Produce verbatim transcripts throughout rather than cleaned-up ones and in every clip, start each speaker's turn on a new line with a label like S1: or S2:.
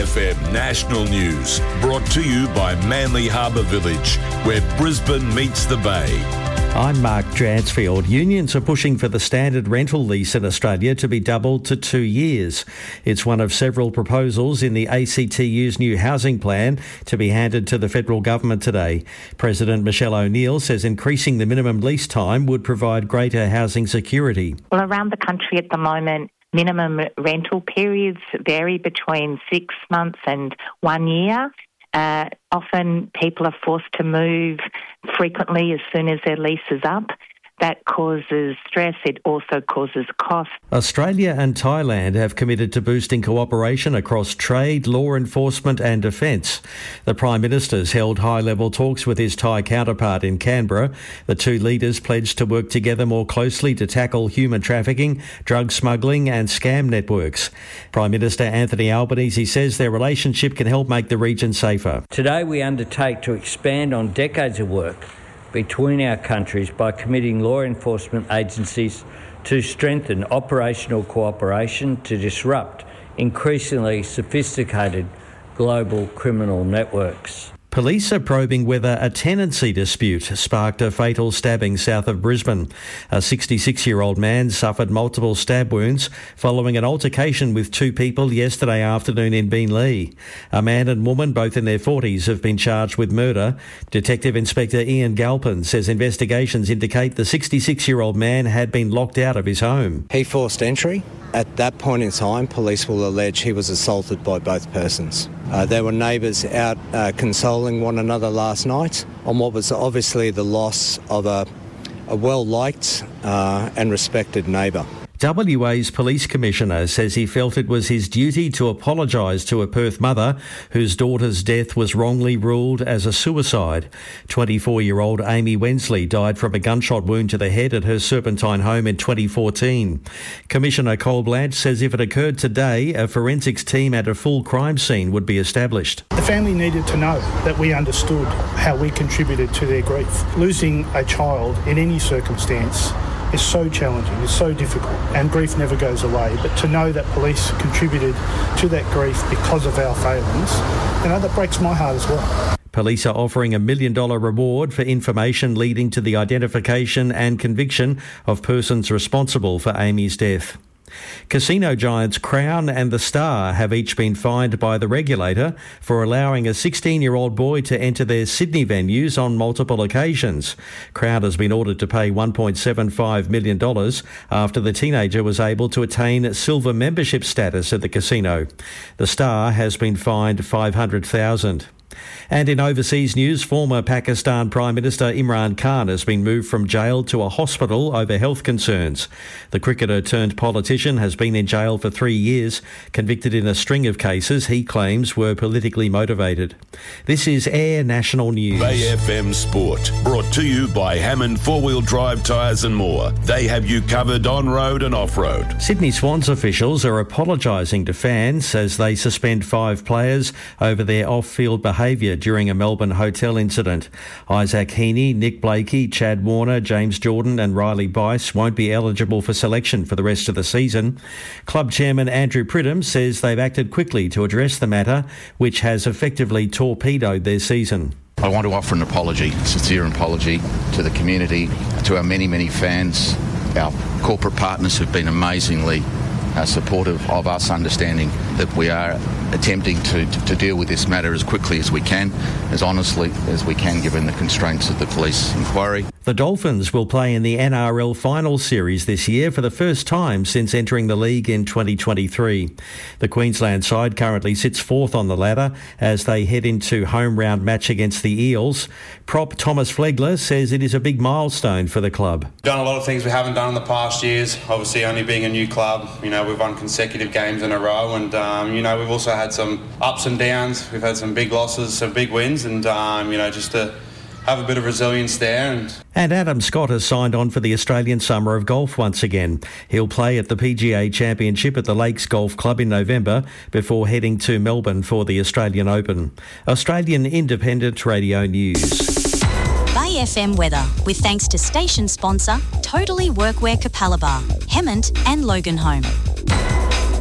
S1: F M National News, brought to you by Manly Harbour Village, where Brisbane meets the Bay.
S2: I'm Mark Dransfield. Unions are pushing for the standard rental lease in Australia to be doubled to two years. It's one of several proposals in the A C T U's new housing plan to be handed to the federal government today. President Michelle O'Neill says increasing the minimum lease time would provide greater housing security.
S3: Well, around the country at the moment, minimum rental periods vary between six months and one year. Uh, often people are forced to move frequently as soon as their lease is up. That causes stress. It also causes cost.
S2: Australia and Thailand have committed to boosting cooperation across trade, law enforcement and defence. The Prime Minister's held high-level talks with his Thai counterpart in Canberra. The two leaders pledged to work together more closely to tackle human trafficking, drug smuggling and scam networks. Prime Minister Anthony Albanese says their relationship can help make the region safer.
S4: Today we undertake to expand on decades of work between our countries by committing law enforcement agencies to strengthen operational cooperation to disrupt increasingly sophisticated global criminal networks.
S2: Police are probing whether a tenancy dispute sparked a fatal stabbing south of Brisbane. A sixty-six-year-old man suffered multiple stab wounds following an altercation with two people yesterday afternoon in Beenleigh. A man and woman, both in their forties, have been charged with murder. Detective Inspector Ian Galpin says investigations indicate the sixty-six-year-old man had been locked out of his home.
S5: He forced entry. At that point in time, police will allege he was assaulted by both persons. Uh, there were neighbours out uh, consoling one another last night on what was obviously the loss of a, a well-liked uh, and respected neighbour.
S2: W A's Police Commissioner says he felt it was his duty to apologise to a Perth mother whose daughter's death was wrongly ruled as a suicide. twenty-four-year-old Amy Wensley died from a gunshot wound to the head at her Serpentine home in twenty fourteen. Commissioner Cole Blanche says if it occurred today, a forensics team at a full crime scene would be established.
S6: The family needed to know that we understood how we contributed to their grief. Losing a child in any circumstance is so challenging, it's so difficult, and grief never goes away. But to know that police contributed to that grief because of our failings, you know, that breaks my heart as well.
S2: Police are offering a million dollar reward for information leading to the identification and conviction of persons responsible for Amy's death. Casino giants Crown and The Star have each been fined by the regulator for allowing a sixteen-year-old boy to enter their Sydney venues on multiple occasions. Crown has been ordered to pay one point seven five million dollars after the teenager was able to attain silver membership status at the casino. The Star has been fined five hundred thousand dollars. And in overseas news, former Pakistan Prime Minister Imran Khan has been moved from jail to a hospital over health concerns. The cricketer turned politician has been in jail for three years, convicted in a string of cases he claims were politically motivated. This is Air National News.
S1: Bay F M Sport, brought to you by Hammond Four-Wheel Drive Tyres and More. They have you covered on-road and off-road.
S2: Sydney Swans officials are apologising to fans as they suspend five players over their off-field behaviour during a Melbourne hotel incident. Isaac Heaney, Nick Blakey, Chad Warner, James Jordan and Riley Bice won't be eligible for selection for the rest of the season. Club chairman Andrew Pridham says they've acted quickly to address the matter, which has effectively torpedoed their season.
S7: I want to offer an apology, a sincere apology to the community, to our many, many fans. Our corporate partners have been amazingly Uh, supportive of us, understanding that we are attempting to, to, to deal with this matter as quickly as we can, as honestly as we can, given the constraints of the police inquiry.
S2: The Dolphins will play in the N R L Final Series this year for the first time since entering the league in twenty twenty-three. The Queensland side currently sits fourth on the ladder as they head into home round match against the Eels. Prop Thomas Flegler says it is a big milestone for the club.
S8: Done a lot of things we haven't done in the past years, obviously only being a new club. You know, we've won consecutive games in a row and, um, you know, we've also had some ups and downs. We've had some big losses, some big wins and, um, you know, just to have a bit of resilience there. And
S2: And Adam Scott has signed on for the Australian Summer of Golf once again. He'll play at the P G A Championship at the Lakes Golf Club in November before heading to Melbourne for the Australian Open. Australian Independent Radio News.
S9: Bay F M weather, with thanks to station sponsor Totally Workwear Capalaba, Hemmant and Loganholme.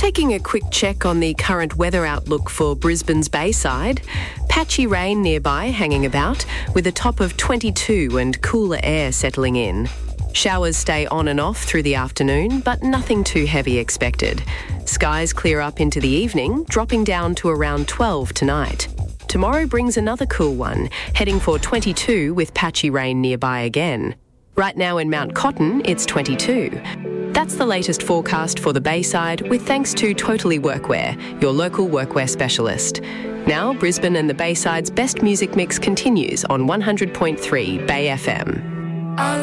S10: Taking a quick check on the current weather outlook for Brisbane's Bayside. Patchy rain nearby hanging about, with a top of twenty-two and cooler air settling in. Showers stay on and off through the afternoon, but nothing too heavy expected. Skies clear up into the evening, dropping down to around twelve tonight. Tomorrow brings another cool one, heading for twenty-two with patchy rain nearby again. Right now in Mount Cotton, it's twenty-two. That's the latest forecast for the Bayside, with thanks to Totally Workwear, your local workwear specialist. Now, Brisbane and the Bayside's best music mix continues on one hundred point three Bay F M.